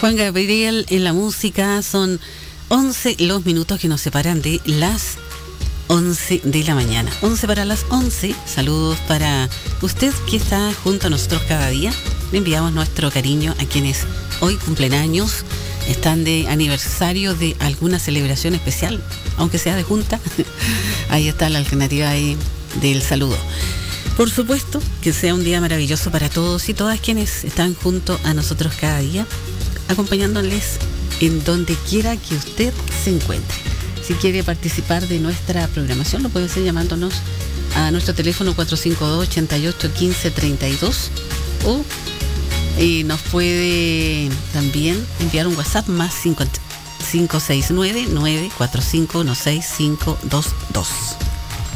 Juan Gabriel en la música. Son 11 los minutos que nos separan de las 11 de la mañana. 11 para las 11. Saludos para usted que está junto a nosotros cada día. Le enviamos nuestro cariño a quienes hoy cumplen años, están de aniversario de alguna celebración especial, aunque sea de junta. Ahí está la alternativa ahí del saludo. Por supuesto, que sea un día maravilloso para todos y todas quienes están junto a nosotros cada día, acompañándoles en donde quiera que usted se encuentre. Si quiere participar de nuestra programación, lo puede hacer llamándonos a nuestro teléfono 452-88-1532 o nos puede también enviar un WhatsApp más 569-945-16522.